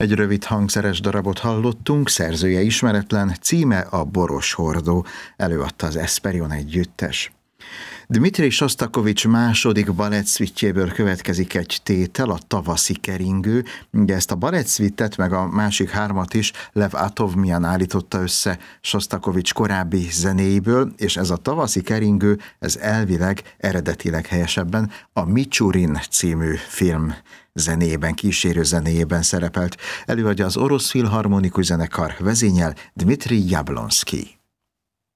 Egy rövid hangszeres darabot hallottunk, szerzője ismeretlen, címe a Boros hordó, előadta az Esperion együttes. Dmitrij Sosztakovics második balettszvitjéből következik egy tétel, a Tavaszi keringő. Ugye ezt a balettszvittet, meg a másik hármat is Lev Atovmian állította össze Sosztakovics korábbi zenéiből, és ez a Tavaszi keringő, ez elvileg, eredetileg helyesebben a Micsurin című film zenéjében, kísérő zenéjében szerepelt. Előadja az Orosz Filharmonikus Zenekar, vezényel Dmitrij Jablonszkij.